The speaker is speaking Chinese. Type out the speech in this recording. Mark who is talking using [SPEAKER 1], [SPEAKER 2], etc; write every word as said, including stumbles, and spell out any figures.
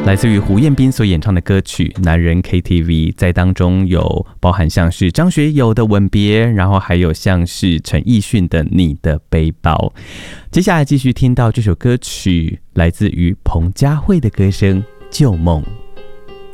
[SPEAKER 1] 来自于胡彦斌所演唱的歌曲《男人 K T V》，在当中有包含像是张学友的《吻别》，然后还有像是陈奕迅的《你的背包》。接下来继续听到这首歌曲，来自于彭佳慧的歌声《旧梦》。